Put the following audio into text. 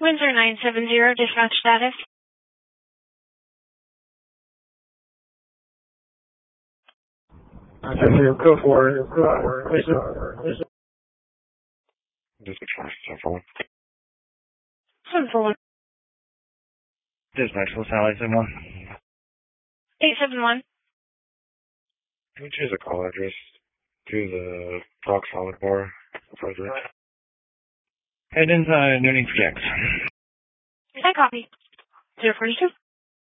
Windsor 970, dispatch status. Go for it. Dispatch 741. 741. Dispatch, what's Sally 71? 871. Can you choose a call address to the Rock Solid Bar? Head inside, no need for checks. I copy. 042.